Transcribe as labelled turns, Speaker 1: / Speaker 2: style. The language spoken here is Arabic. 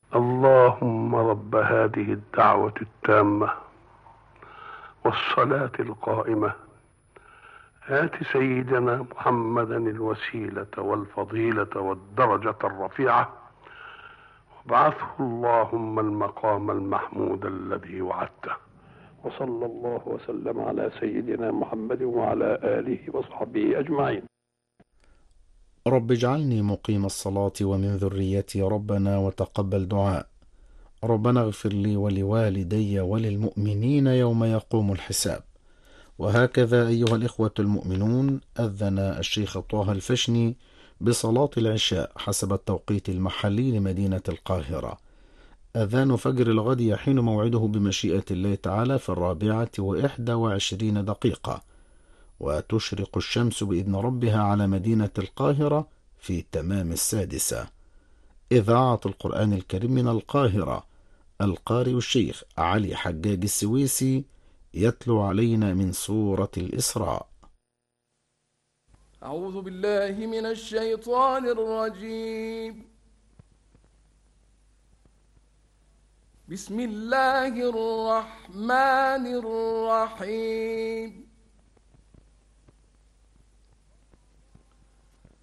Speaker 1: اللهم رب هذه الدعوة التامة والصلاة القائمة آت سيدنا محمدا الوسيلة والفضيلة والدرجة الرفيعة وابعثه اللهم المقام المحمود الذي وعدته. وصلى الله وسلم على سيدنا محمد وعلى آله وصحبه أجمعين.
Speaker 2: رب اجعلني مقيم الصلاة ومن ذريتي ربنا وتقبل دعاء. ربنا اغفر لي ولوالدي وللمؤمنين يوم يقوم الحساب. وهكذا أيها الإخوة المؤمنون، أذن الشيخ طه الفشني بصلاة العشاء حسب التوقيت المحلي لمدينة القاهرة. أذان فجر الغد يحين موعده بمشيئة الله تعالى في 4:21، وتشرق الشمس بإذن ربها على مدينة القاهرة في تمام 6. إذاعة القرآن الكريم من القاهرة، القارئ الشيخ علي حجاج السويسي يتلو علينا من سورة الإسراء.
Speaker 3: أعوذ بالله من الشيطان الرجيم. بسم الله الرحمن الرحيم.